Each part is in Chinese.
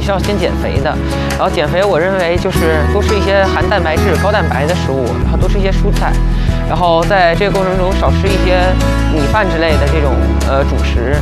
要先减肥的。然后减肥，我认为就是多吃一些含蛋白质、高蛋白的食物，然后多吃一些蔬菜，然后在这个过程中少吃一些米饭之类的这种主食。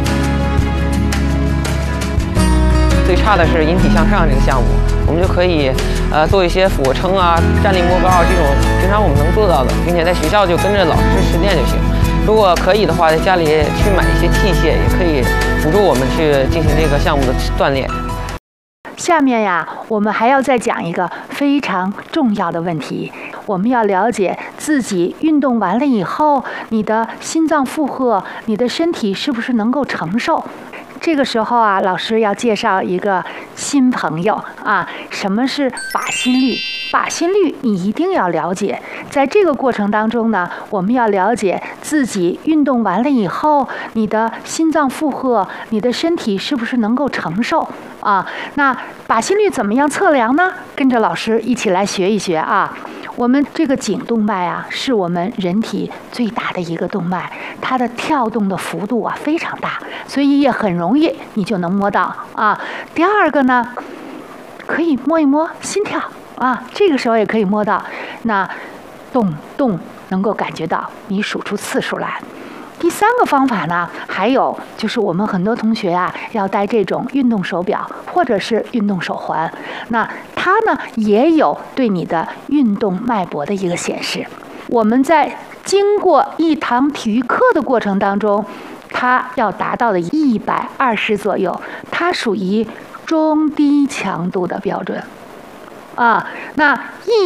最差的是引体向上这个项目，我们就可以做一些俯卧撑啊、站立摸高这种平常我们能做到的，并且在学校就跟着老师实践就行。如果可以的话，在家里去买一些器械，也可以辅助我们去进行这个项目的锻炼。 下面呀，我们还要再讲一个非常重要的问题，我们要了解自己运动完了以后，你的心脏负荷，你的身体是不是能够承受。这个时候啊，老师要介绍一个新朋友啊，什么是靶心率？靶心率你一定要了解。在这个过程当中呢，我们要了解自己运动完了以后，你的心脏负荷，你的身体是不是能够承受啊？那靶心率怎么样测量呢？跟着老师一起来学一学啊。我们这个颈动脉啊，是我们人体最大的一个动脉，它的跳动的幅度啊非常大，所以也很容易你就能摸到啊。第二个呢，可以摸一摸心跳啊，这个时候也可以摸到，那动能够感觉到，你数出次数来。第三个方法呢，还有就是我们很多同学啊要戴这种运动手表或者是运动手环，那它呢也有对你的运动脉搏的一个显示。我们在经过一堂体育课的过程当中，它要达到的120左右，它属于中低强度的标准啊。那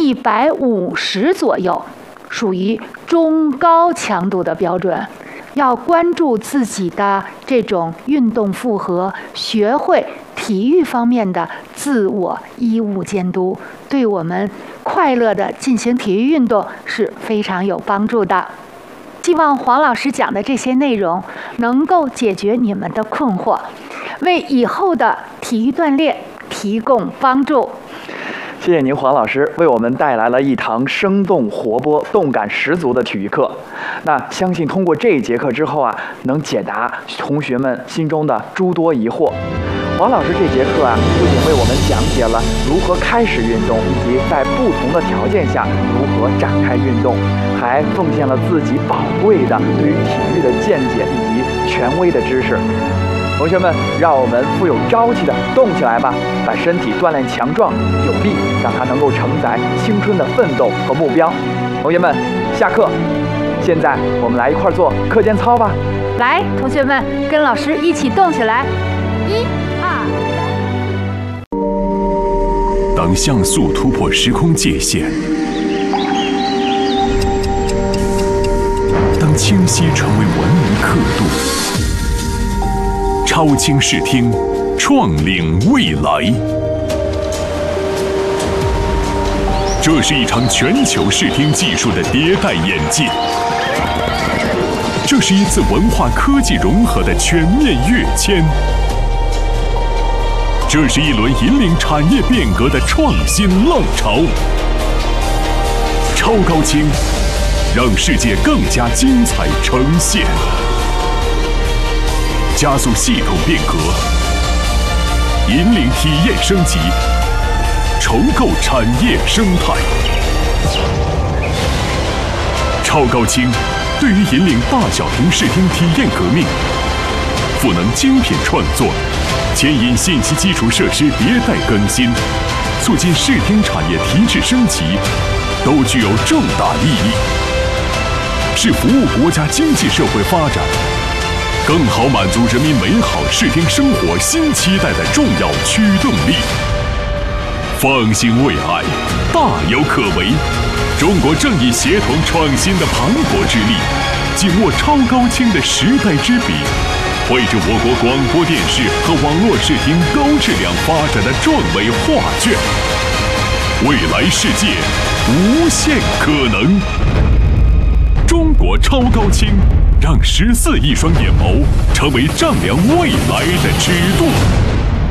150左右属于中高强度的标准。要关注自己的这种运动负荷，学会体育方面的自我医务监督，对我们快乐的进行体育运动是非常有帮助的。希望黄老师讲的这些内容能够解决你们的困惑，为以后的体育锻炼提供帮助。 谢谢您，黄老师为我们带来了一堂生动活泼、动感十足的体育课。那相信通过这一节课之后啊，能解答同学们心中的诸多疑惑。黄老师这节课啊，不仅为我们讲解了如何开始运动，以及在不同的条件下如何展开运动，还奉献了自己宝贵的对于体育的见解以及权威的知识。同学们，让我们富有朝气的动起来吧，把身体锻炼强壮有力，让它能够承载青春的奋斗和目标。同学们，下课。现在我们来一块做课间操吧。 来，同学们跟老师一起动起来，1、2、3。 当像素突破时空界限，当清晰成为文明刻度。超轻视听，创领未来。这是一场全球视听技术的迭代演进，这是一次文化科技融合的全面跃迁，这是一轮引领产业变革的创新浪潮。超高清，让世界更加精彩呈现。加速系统变革，引领体验升级，重构产业生态。超高清对于引领大小屏视听体验革命，赋能精品创作，牵引信息基础设施迭代更新，促进视听产业提质升级，都具有重大意义，是服务国家经济社会发展，更好满足人民美好视听生活新期待的重要驱动力。放心未来，大有可为。中国正以协同创新的磅礴之力，紧握超高清的时代之笔，绘制我国广播电视和网络视听高质量发展的壮伟画卷。未来世界，无限可能。中国超高清，让14亿双眼眸成为丈量未来的尺度。